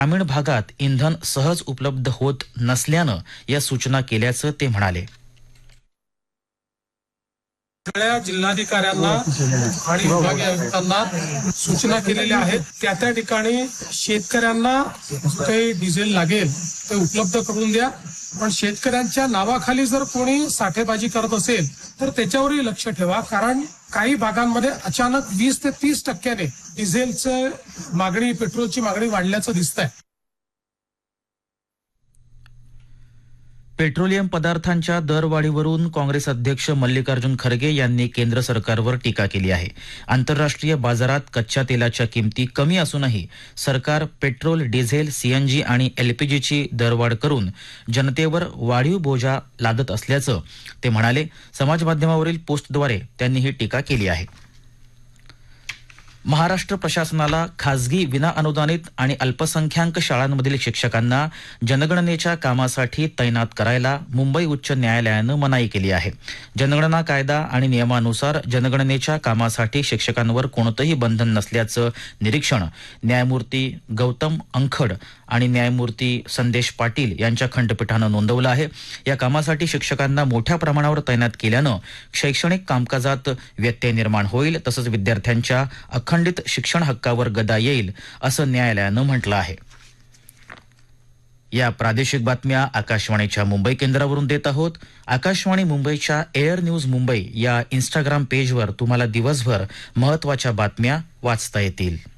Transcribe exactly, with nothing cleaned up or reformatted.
ग्रामीण भागात इंधन सहज उपलब्ध होत नसल्यानं या सूचना केल्याचं ते म्हणाले. सगळ्या जिल्हाधिकाऱ्यांना आणि विभागीय आयुक्तांना सूचना केलेल्या आहेत. त्या त्या ठिकाणी शेतकऱ्यांना काही डिझेल लागेल ते उपलब्ध करून द्या. पण शेतकऱ्यांच्या नावाखाली जर कोणी साठेबाजी करत असेल तर त्याच्यावरही लक्ष ठेवा, कारण काही भागांमध्ये अचानक वीस ते तीस टक्क्याने डिझेलचं मागणी पेट्रोलची मागणी वाढल्याचं दिसतंय. पेट्रोलियम पदार्थांच्या दरवाढीवरून काँग्रेस अध्यक्ष मल्लिकार्जुन खरगे यांनी केंद्र सरकारवर टीका केली आहे. आंतरराष्ट्रीय बाजारात कच्च्या तेलाच्या किमती कमी असूनही सरकार पेट्रोल, डिझेल, सीएनजी आणि एलपीजीची दरवाढ करून जनतेवर वाढीव बोजा लादत असल्याचं ते म्हणाले. समाजमाध्यमावरील पोस्टद्वारे त्यांनी ही टीका केली आहे. महाराष्ट्र प्रशासनाला खासगी विनाअनुदानित आणि अल्पसंख्याक शाळांमधील शिक्षकांना जनगणनेच्या कामासाठी तैनात करायला मुंबई उच्च न्यायालयानं मनाई केली आहे. जनगणना कायदा आणि नियमानुसार जनगणनेच्या कामासाठी शिक्षकांवर कोणतंही बंधन नसल्याचं निरीक्षण न्यायमूर्ती गौतम अंखड आणि न्यायमूर्ती संदेश पाटील यांच्या खंडपीठानं नोंदवलं आहे. या कामासाठी शिक्षकांना मोठ्या प्रमाणावर तैनात केल्यानं शैक्षणिक कामकाजात व्यत्यय निर्माण होईल, तसंच विद्यार्थ्यांच्या अखंडित शिक्षण हक्कावर गदा येईल असं न्यायालयानं म्हटलं आहे. या प्रादेशिक बातम्या आकाशवाणीच्या मुंबई केंद्रावरून देत आहोत. आकाशवाणी मुंबईच्या एअर न्यूज मुंबई या इंस्टाग्राम पेजवर तुम्हाला दिवसभर महत्त्वाच्या बातम्या वाचता येतील.